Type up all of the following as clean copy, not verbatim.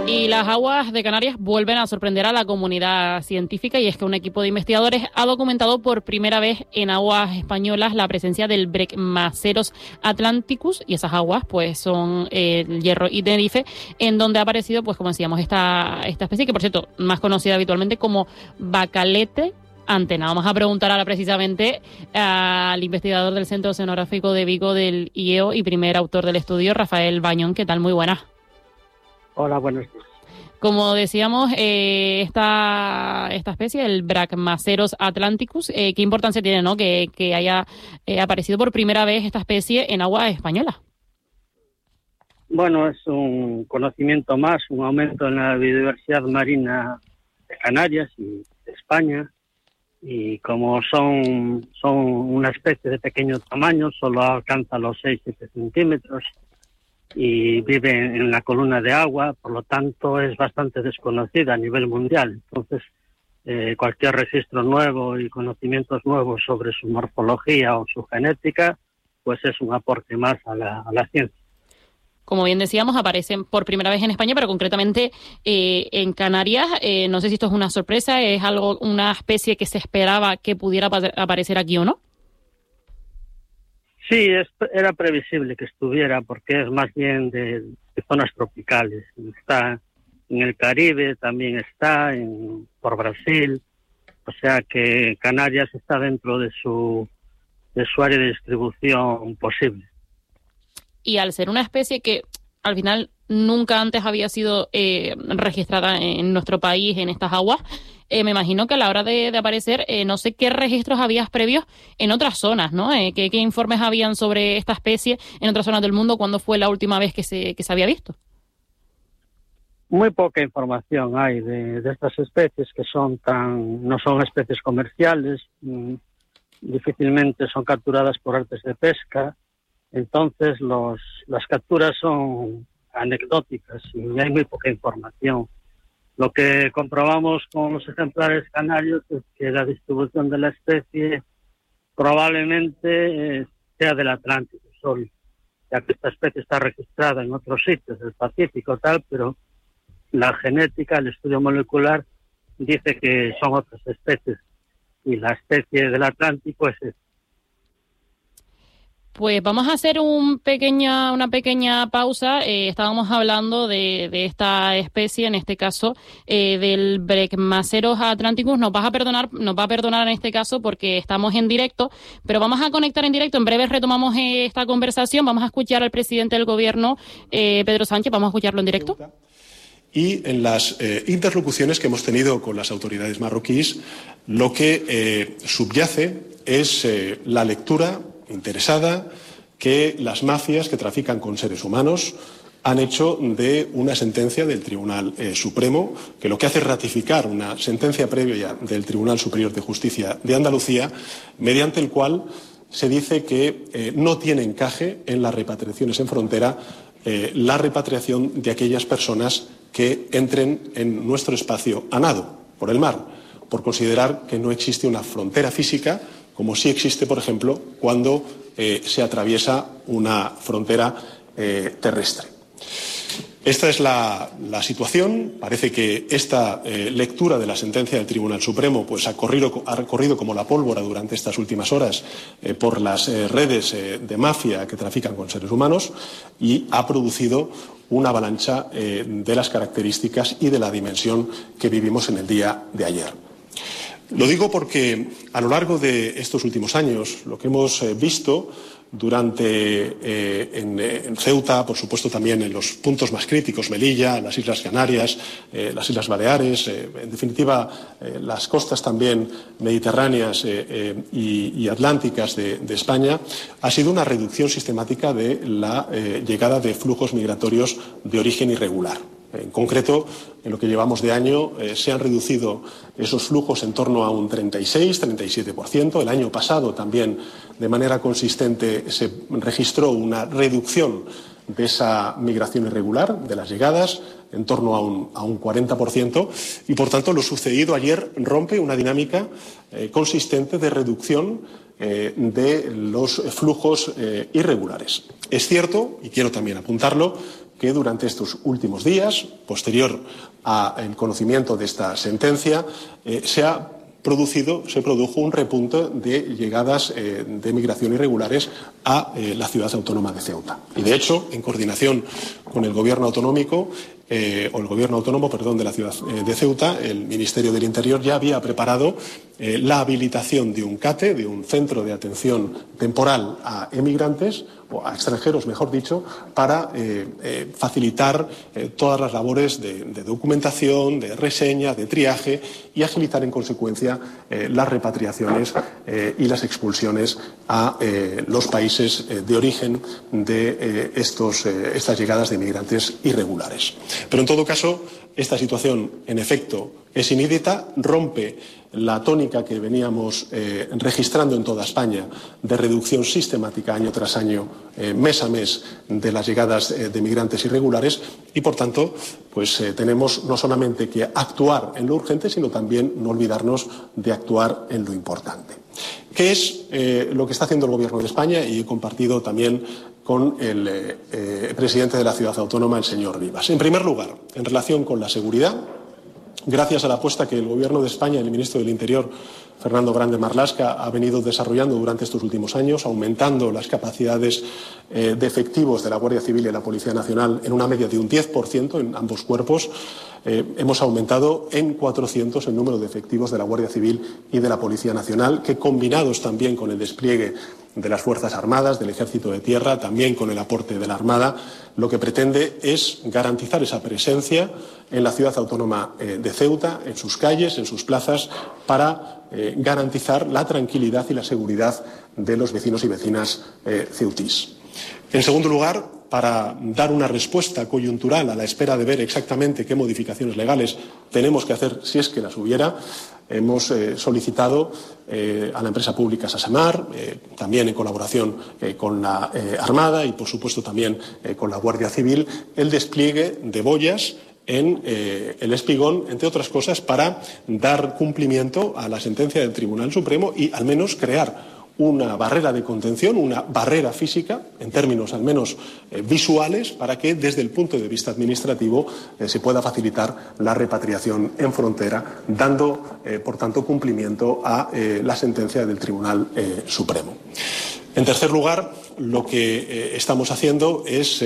Y las aguas de Canarias vuelven a sorprender a la comunidad científica, y es que un equipo de investigadores ha documentado por primera vez en aguas españolas la presencia del Breckmaceros atlanticus, y esas aguas pues son el Hierro y Tenerife, en donde ha aparecido, pues como decíamos, esta especie que, por cierto, más conocida habitualmente como bacalete antena. Vamos a preguntar ahora precisamente al investigador del Centro Oceanográfico de Vigo del IEO y primer autor del estudio, Rafael Bañón. ¿Qué tal? Muy buenas. Hola, buenos días. Como decíamos, esta especie, el Breckmaceros atlanticus, ¿qué importancia tiene, no, que haya aparecido por primera vez esta especie en agua española? Bueno, es un conocimiento más, un aumento en la biodiversidad marina de Canarias y de España. Y como son una especie de pequeño tamaño, solo alcanza los 6-7 centímetros, y vive en la columna de agua, por lo tanto es bastante desconocida a nivel mundial. Entonces, cualquier registro nuevo y conocimientos nuevos sobre su morfología o su genética, pues es un aporte más a la ciencia. Como bien decíamos, aparecen por primera vez en España, pero concretamente en Canarias. No sé si esto es una sorpresa, es algo, una especie que se esperaba que pudiera aparecer aquí o no. Sí, era previsible que estuviera, porque es más bien de zonas tropicales. Está en el Caribe, también está por Brasil, o sea que Canarias está dentro de su área de distribución posible. Y al ser una especie que al final nunca antes había sido registrada en nuestro país, en estas aguas, me imagino que a la hora de aparecer, no sé qué registros habías previos en otras zonas, ¿no? ¿Qué informes habían sobre esta especie en otras zonas del mundo? ¿Cuándo fue la última vez que se había visto? Muy poca información hay de estas especies, que no son especies comerciales, difícilmente son capturadas por artes de pesca. Entonces las capturas son anecdóticas y hay muy poca información. Lo que comprobamos con los ejemplares canarios es que la distribución de la especie probablemente sea del Atlántico solo, ya que esta especie está registrada en otros sitios del Pacífico pero la genética, el estudio molecular dice que son otras especies, y la especie del Atlántico es esta. Pues vamos a hacer una pequeña pausa. Estábamos hablando de esta especie, en este caso del Breckmaceros atlanticus. Nos va a perdonar en este caso porque estamos en directo, pero vamos a conectar en directo. En breve retomamos esta conversación. Vamos a escuchar al presidente del gobierno, Pedro Sánchez. Vamos a escucharlo en directo. Y en las interlocuciones que hemos tenido con las autoridades marroquíes, lo que subyace es la lectura interesada que las mafias que trafican con seres humanos han hecho de una sentencia del Tribunal Supremo, que lo que hace es ratificar una sentencia previa del Tribunal Superior de Justicia de Andalucía, mediante el cual se dice que no tiene encaje en las repatriaciones en frontera la repatriación de aquellas personas que entren en nuestro espacio a nado, por el mar, por considerar que no existe una frontera física, como sí existe, por ejemplo, cuando se atraviesa una frontera terrestre. Esta es la situación. Parece que esta lectura de la sentencia del Tribunal Supremo pues ha corrido como la pólvora durante estas últimas horas por las redes de mafia que trafican con seres humanos, y ha producido una avalancha de las características y de la dimensión que vivimos en el día de ayer. Lo digo porque a lo largo de estos últimos años lo que hemos visto en Ceuta, por supuesto también en los puntos más críticos, Melilla, las Islas Canarias, las Islas Baleares, en definitiva las costas también mediterráneas y atlánticas de España, ha sido una reducción sistemática de la llegada de flujos migratorios de origen irregular. En concreto, en lo que llevamos de año, se han reducido esos flujos en torno a un 36-37%. El año pasado también, de manera consistente, se registró una reducción de esa migración irregular, de las llegadas, en torno a un 40%. Y, por tanto, lo sucedido ayer rompe una dinámica consistente de reducción de los flujos irregulares. Es cierto, y quiero también apuntarlo, que durante estos últimos días, posterior al conocimiento de esta sentencia, se produjo un repunte de llegadas de migración irregulares a la ciudad autónoma de Ceuta. Y, de hecho, en coordinación con el Gobierno autonómico, de la ciudad de Ceuta, el Ministerio del Interior ya había preparado la habilitación de un CATE, de un centro de atención temporal a emigrantes, o a extranjeros, mejor dicho, para facilitar todas las labores de documentación, de reseña, de triaje y agilizar en consecuencia las repatriaciones y las expulsiones a los países de origen de estas llegadas de inmigrantes irregulares. Pero en todo caso, esta situación, en efecto, es inédita, rompe la tónica que veníamos registrando en toda España de reducción sistemática año tras año, mes a mes, de las llegadas de migrantes irregulares y, por tanto, pues tenemos no solamente que actuar en lo urgente, sino también no olvidarnos de actuar en lo importante. ¿Qué es lo que está haciendo el Gobierno de España? Y he compartido también con el presidente de la ciudad autónoma, el señor Rivas. En primer lugar, en relación con la seguridad, gracias a la apuesta que el Gobierno de España y el ministro del Interior, Fernando Grande Marlaska, ha venido desarrollando durante estos últimos años, aumentando las capacidades de efectivos de la Guardia Civil y de la Policía Nacional en una media de un 10% en ambos cuerpos. Hemos aumentado en 400 el número de efectivos de la Guardia Civil y de la Policía Nacional, que, combinados también con el despliegue de las Fuerzas Armadas, del Ejército de Tierra, también con el aporte de la Armada, lo que pretende es garantizar esa presencia en la ciudad autónoma de Ceuta, en sus calles, en sus plazas, para garantizar la tranquilidad y la seguridad de los vecinos y vecinas ceutís. En segundo lugar, para dar una respuesta coyuntural a la espera de ver exactamente qué modificaciones legales tenemos que hacer, si es que las hubiera, hemos solicitado a la empresa pública Sasemar, también en colaboración con la Armada y, por supuesto, también con la Guardia Civil, el despliegue de boyas en el Espigón, entre otras cosas, para dar cumplimiento a la sentencia del Tribunal Supremo y, al menos, crear una barrera de contención, una barrera física, en términos al menos visuales, para que desde el punto de vista administrativo se pueda facilitar la repatriación en frontera, dando, por tanto, cumplimiento a la sentencia del Tribunal Supremo. En tercer lugar, lo que estamos haciendo es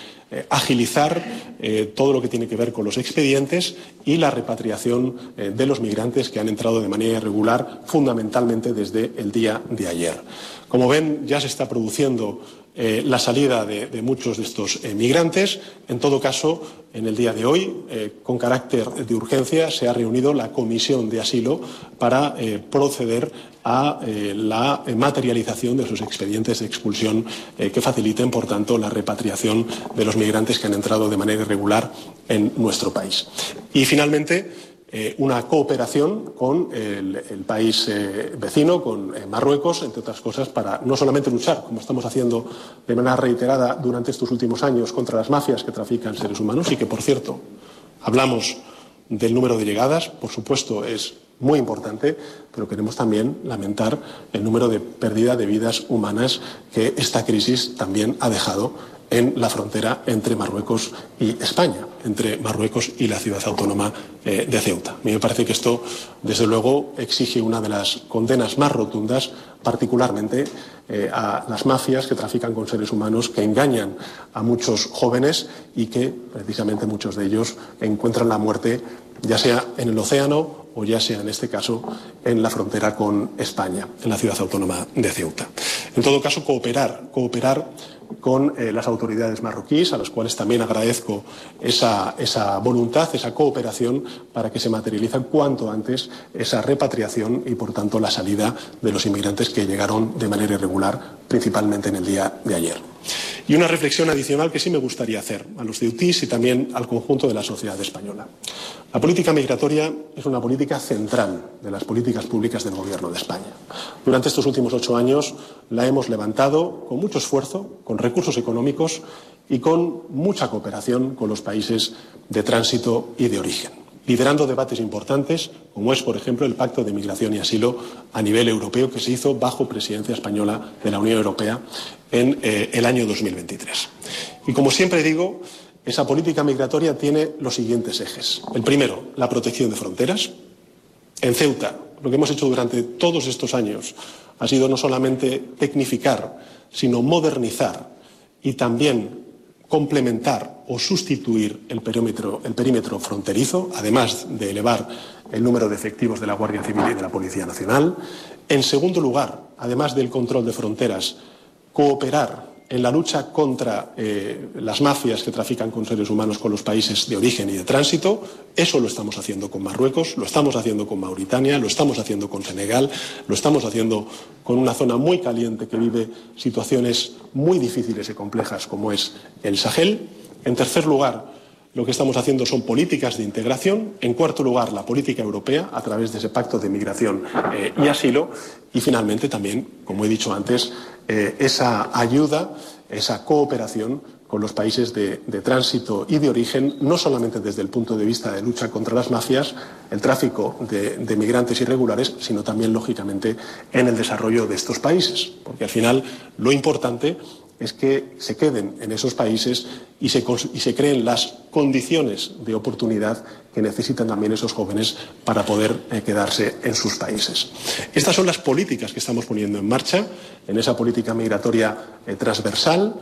agilizar todo lo que tiene que ver con los expedientes y la repatriación de los migrantes que han entrado de manera irregular, fundamentalmente desde el día de ayer. Como ven, ya se está produciendo la salida de muchos de estos migrantes. En todo caso, en el día de hoy, con carácter de urgencia, se ha reunido la Comisión de Asilo para proceder a la materialización de sus expedientes de expulsión que faciliten, por tanto, la repatriación de los migrantes que han entrado de manera irregular en nuestro país. Y, finalmente, una cooperación con el país vecino, con Marruecos, entre otras cosas, para no solamente luchar, como estamos haciendo de manera reiterada durante estos últimos años, contra las mafias que trafican seres humanos y que, por cierto, hablamos del número de llegadas, por supuesto, es muy importante, pero queremos también lamentar el número de pérdida de vidas humanas que esta crisis también ha dejado en la frontera entre Marruecos y España, entre Marruecos y la ciudad autónoma de Ceuta. A mí me parece que esto, desde luego, exige una de las condenas más rotundas, particularmente a las mafias que trafican con seres humanos, que engañan a muchos jóvenes y que, precisamente, muchos de ellos encuentran la muerte, ya sea en el océano o ya sea, en este caso, en la frontera con España, en la ciudad autónoma de Ceuta. En todo caso, cooperar con las autoridades marroquíes, a las cuales también agradezco esa voluntad, esa cooperación, para que se materialice cuanto antes esa repatriación y, por tanto, la salida de los inmigrantes que llegaron de manera irregular, principalmente en el día de ayer. Y una reflexión adicional que sí me gustaría hacer a los ceutís y también al conjunto de la sociedad española. La política migratoria es una política central de las políticas públicas del Gobierno de España. Durante estos últimos 8 años la hemos levantado con mucho esfuerzo, con recursos económicos y con mucha cooperación con los países de tránsito y de origen, liderando debates importantes, como es, por ejemplo, el Pacto de Migración y Asilo a nivel europeo, que se hizo bajo presidencia española de la Unión Europea en el año 2023. Y, como siempre digo, esa política migratoria tiene los siguientes ejes. El primero, la protección de fronteras. En Ceuta, lo que hemos hecho durante todos estos años ha sido no solamente tecnificar, sino modernizar y también complementar o sustituir el perímetro fronterizo, además de elevar el número de efectivos de la Guardia Civil y de la Policía Nacional. En segundo lugar, además del control de fronteras, cooperar en la lucha contra las mafias que trafican con seres humanos con los países de origen y de tránsito. Eso lo estamos haciendo con Marruecos, lo estamos haciendo con Mauritania, lo estamos haciendo con Senegal, lo estamos haciendo con una zona muy caliente que vive situaciones muy difíciles y complejas como es el Sahel. En tercer lugar, lo que estamos haciendo son políticas de integración. En cuarto lugar, la política europea a través de ese pacto de migración y asilo. Y finalmente también, como he dicho antes, esa ayuda, esa cooperación con los países de tránsito y de origen, no solamente desde el punto de vista de lucha contra las mafias, el tráfico de migrantes irregulares, sino también, lógicamente, en el desarrollo de estos países. Porque al final lo importante es que se queden en esos países y se creen las condiciones de oportunidad que necesitan también esos jóvenes para poder quedarse en sus países. Estas son las políticas que estamos poniendo en marcha en esa política migratoria transversal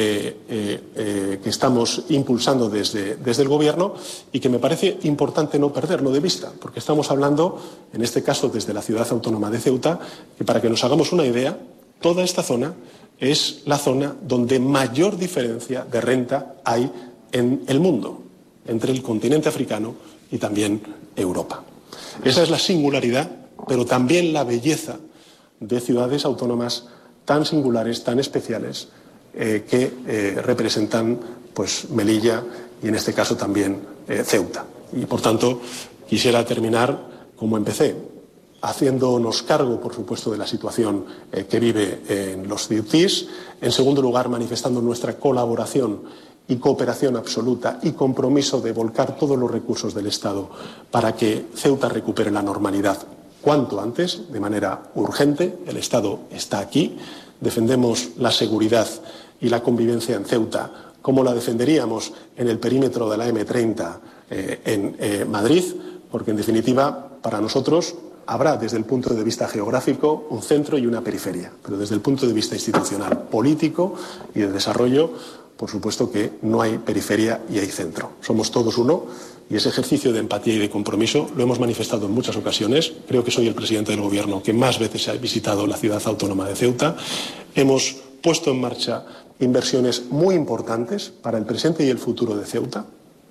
que estamos impulsando desde el Gobierno y que me parece importante no perderlo de vista, porque estamos hablando, en este caso desde la ciudad autónoma de Ceuta, que para que nos hagamos una idea, toda esta zona es la zona donde mayor diferencia de renta hay en el mundo, entre el continente africano y también Europa. Esa es la singularidad, pero también la belleza de ciudades autónomas tan singulares, tan especiales, que representan pues, Melilla y en este caso también Ceuta. Y por tanto quisiera terminar como empecé, haciéndonos cargo, por supuesto, de la situación que vive en los CEUTIS. En segundo lugar, manifestando nuestra colaboración y cooperación absoluta y compromiso de volcar todos los recursos del Estado para que Ceuta recupere la normalidad cuanto antes, de manera urgente. El Estado está aquí. Defendemos la seguridad y la convivencia en Ceuta como la defenderíamos en el perímetro de la M30 en Madrid, porque, en definitiva, para nosotros habrá, desde el punto de vista geográfico, un centro y una periferia, pero desde el punto de vista institucional, político y de desarrollo, por supuesto que no hay periferia y hay centro. Somos todos uno y ese ejercicio de empatía y de compromiso lo hemos manifestado en muchas ocasiones. Creo que soy el presidente del Gobierno que más veces ha visitado la ciudad autónoma de Ceuta. Hemos puesto en marcha inversiones muy importantes para el presente y el futuro de Ceuta,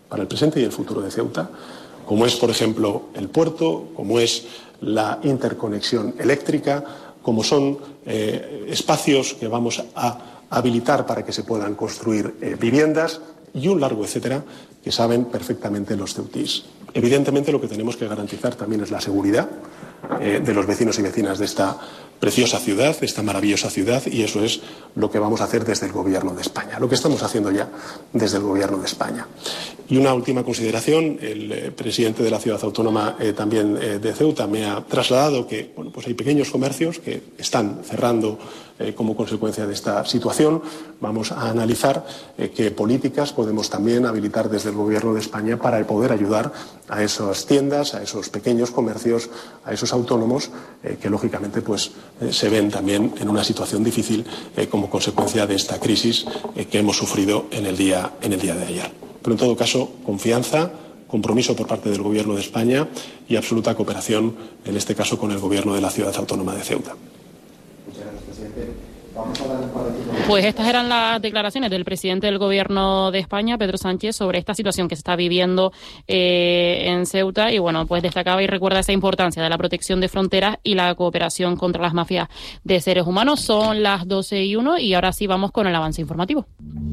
como es, por ejemplo, el puerto, como es la interconexión eléctrica, como son espacios que vamos a habilitar para que se puedan construir viviendas y un largo etcétera que saben perfectamente los ceutíes. Evidentemente, lo que tenemos que garantizar también es la seguridad de los vecinos y vecinas de esta preciosa ciudad, de esta maravillosa ciudad, y eso es lo que vamos a hacer desde el Gobierno de España, lo que estamos haciendo ya desde el Gobierno de España. Y una última consideración, el presidente de la ciudad autónoma también de Ceuta me ha trasladado que pues hay pequeños comercios que están cerrando como consecuencia de esta situación. Vamos a analizar qué políticas podemos también habilitar desde el Gobierno de España para poder ayudar a esas tiendas, a esos pequeños comercios, a esos autónomos que lógicamente pues se ven también en una situación difícil como consecuencia de esta crisis que hemos sufrido en el día de ayer. Pero en todo caso, confianza, compromiso por parte del Gobierno de España y absoluta cooperación, en este caso con el Gobierno de la Ciudad Autónoma de Ceuta. Pues estas eran las declaraciones del presidente del Gobierno de España, Pedro Sánchez, sobre esta situación que se está viviendo en Ceuta y bueno, pues destacaba y recuerda esa importancia de la protección de fronteras y la cooperación contra las mafias de seres humanos. Son las 12:01 y ahora sí vamos con el avance informativo.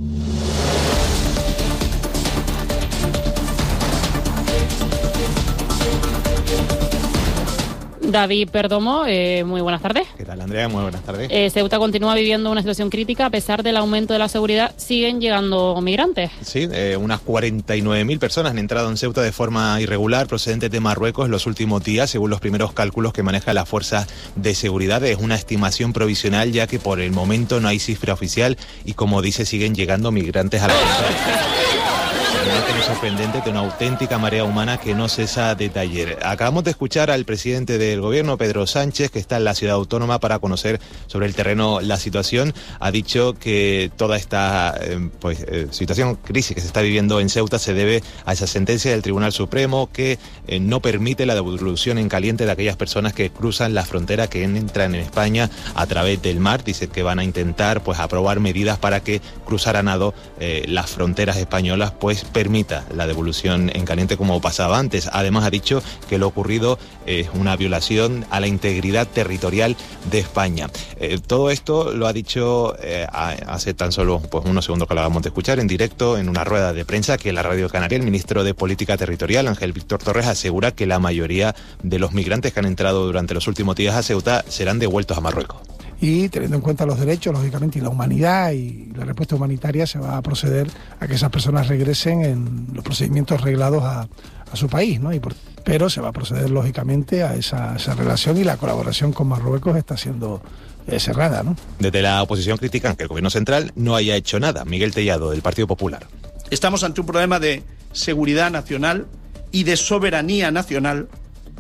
David Perdomo, muy buenas tardes. ¿Qué tal, Andrea? Muy buenas tardes. Ceuta continúa viviendo una situación crítica. A pesar del aumento de la seguridad, siguen llegando migrantes. Sí, unas 49.000 personas han entrado en Ceuta de forma irregular, procedentes de Marruecos en los últimos días, según los primeros cálculos que maneja la Fuerza de Seguridad. Es una estimación provisional, ya que por el momento no hay cifra oficial y, como dice, siguen llegando migrantes a la frontera. una imagen sorprendente de una auténtica marea humana que no cesa de taller. Acabamos de escuchar al presidente del gobierno, Pedro Sánchez, que está en la ciudad autónoma para conocer sobre el terreno la situación. Ha dicho que toda esta situación, crisis que se está viviendo en Ceuta se debe a esa sentencia del Tribunal Supremo que no permite la devolución en caliente de aquellas personas que cruzan la frontera, que entran en España a través del mar. Dice que van a intentar aprobar medidas para que cruzar a nado las fronteras españolas permita la devolución en caliente como pasaba antes. Además ha dicho que lo ocurrido es una violación a la integridad territorial de España. Todo esto lo ha dicho hace tan solo unos segundos que lo acabamos de escuchar en directo en una rueda de prensa que en la Radio Canaria el ministro de Política Territorial, Ángel Víctor Torres, asegura que la mayoría de los migrantes que han entrado durante los últimos días a Ceuta serán devueltos a Marruecos. Y teniendo en cuenta los derechos, lógicamente, y la humanidad y la respuesta humanitaria, se va a proceder a que esas personas regresen en los procedimientos reglados a su país, ¿no? Pero se va a proceder, lógicamente, a esa relación, y la colaboración con Marruecos está siendo cerrada, ¿no? Desde la oposición critican que el gobierno central no haya hecho nada. Miguel Tellado, del Partido Popular. Estamos ante un problema de seguridad nacional y de soberanía nacional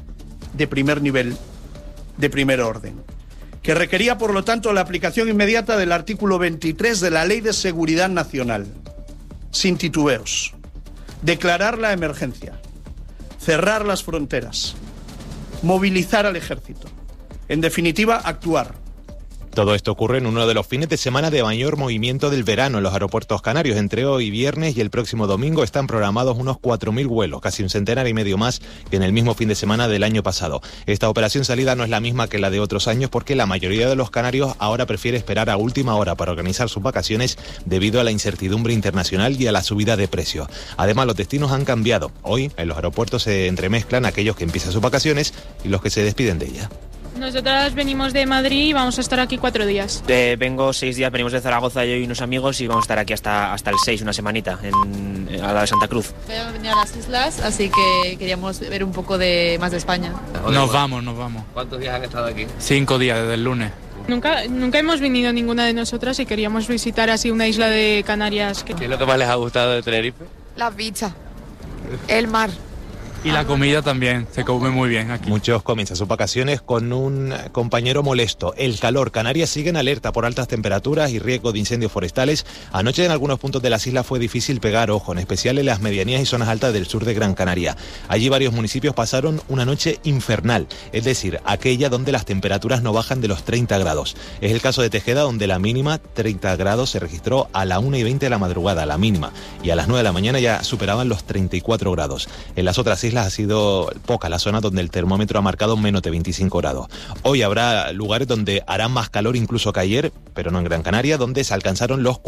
de primer nivel, de primer orden, que requería, por lo tanto, la aplicación inmediata del artículo 23 de la Ley de Seguridad Nacional, sin titubeos, declarar la emergencia, cerrar las fronteras, movilizar al ejército, en definitiva, actuar. Todo esto ocurre en uno de los fines de semana de mayor movimiento del verano en los aeropuertos canarios. Entre hoy viernes y el próximo domingo están programados unos 4.000 vuelos, casi un centenar y medio más que en el mismo fin de semana del año pasado. Esta operación salida no es la misma que la de otros años porque la mayoría de los canarios ahora prefiere esperar a última hora para organizar sus vacaciones debido a la incertidumbre internacional y a la subida de precios. Además, los destinos han cambiado. Hoy en los aeropuertos se entremezclan aquellos que empiezan sus vacaciones y los que se despiden de ellas. Nosotras venimos de Madrid y vamos a estar aquí 4 días. Vengo 6 días, venimos de Zaragoza yo y unos amigos y vamos a estar aquí hasta el 6, una semanita, a la de Santa Cruz. Hemos venido a las islas, así que queríamos ver un poco más de España. Nos vamos. ¿Cuántos días han estado aquí? 5 días, desde el lunes. Nunca hemos venido ninguna de nosotras y queríamos visitar así una isla de Canarias. ¿Qué es lo que más les ha gustado de Tenerife? Las bichas, el mar. Y la comida también, se come muy bien aquí. Muchos comienzan sus vacaciones con un compañero molesto. El calor. Canarias sigue en alerta por altas temperaturas y riesgo de incendios forestales. Anoche en algunos puntos de las islas fue difícil pegar ojo, en especial en las medianías y zonas altas del sur de Gran Canaria. Allí varios municipios pasaron una noche infernal, es decir, aquella donde las temperaturas no bajan de los 30 grados. Es el caso de Tejeda, donde la mínima, 30 grados, se registró a la 1:20 de la madrugada, la mínima. Y a las 9 de la mañana ya superaban los 34 grados. En las otras islas ha sido poca la zona donde el termómetro ha marcado menos de 25 grados. Hoy habrá lugares donde hará más calor incluso que ayer, pero no en Gran Canaria, donde se alcanzaron los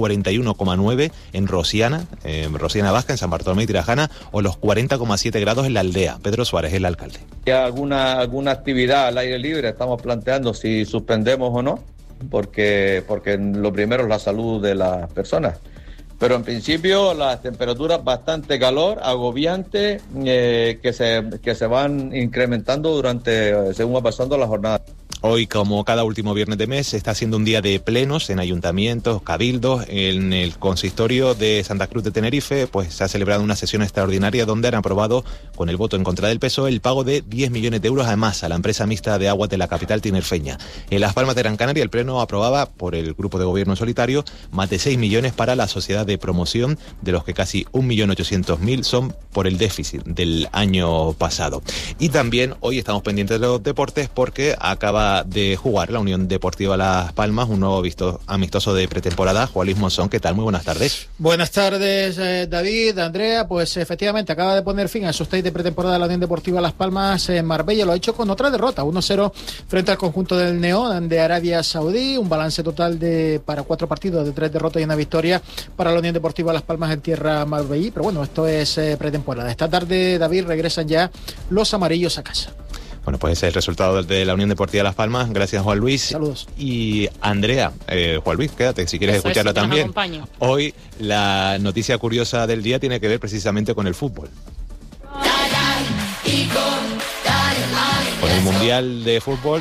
41,9 en Rosiana Vasca, en San Bartolomé y Tirajana, o los 40,7 grados en La Aldea. Pedro Suárez, el alcalde. Alguna actividad al aire libre estamos planteando si suspendemos o no, porque lo primero es la salud de las personas. Pero en principio las temperaturas bastante calor, agobiante, que se van incrementando según va pasando la jornada. Hoy, como cada último viernes de mes, está siendo un día de plenos en ayuntamientos, cabildos. En el consistorio de Santa Cruz de Tenerife, se ha celebrado una sesión extraordinaria donde han aprobado, con el voto en contra del PSOE, el pago de 10 millones de euros además a la empresa mixta de aguas de la capital tinerfeña. En Las Palmas de Gran Canaria, el pleno aprobaba, por el grupo de gobierno solitario, más de 6 millones para la sociedad de promoción, de los que casi 1.800.000 son por el déficit del año pasado. Y también hoy estamos pendientes de los deportes porque acaba de jugar la Unión Deportiva Las Palmas un nuevo amistoso de pretemporada. Juan Luis Monzón, ¿qué tal? Muy buenas tardes. Buenas tardes, David, Andrea. Pues efectivamente acaba de poner fin a su stage de pretemporada de la Unión Deportiva Las Palmas en Marbella. Lo ha hecho con otra derrota, 1-0 frente al conjunto del Neón de Arabia Saudí. Un balance total para 4 partidos de 3 derrotas y 1 victoria para la Unión Deportiva Las Palmas en tierra marbellí. Pero bueno, esto es pretemporada. Esta tarde, David, regresan ya los amarillos a casa. Bueno, pues el resultado de la Unión Deportiva Las Palmas. Gracias, Juan Luis. Saludos. Y Andrea, Juan Luis, quédate si quieres escucharlo también. Hoy la noticia curiosa del día tiene que ver precisamente con el fútbol. Con el Mundial de Fútbol